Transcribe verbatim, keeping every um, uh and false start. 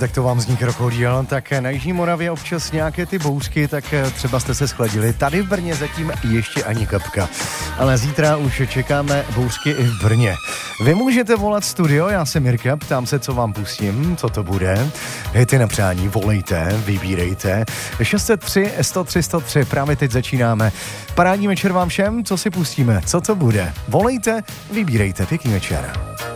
tak to vám zní krokodýl. Tak na Jižní Moravě občas nějaké ty bouřky, tak třeba jste se schladili. Tady v Brně zatím ještě ani kapka. Ale zítra už čekáme bouřky i v Brně. Vy můžete volat studio, já jsem Jirka, ptám se, co vám pustím, co to bude. Hity na přání, volejte, vybírejte. šest set tři, sto tři, sto tři, právě teď začínáme. Parádní večer vám všem, co si pustíme, co to bude. Volejte, vybírejte, pěkný večer.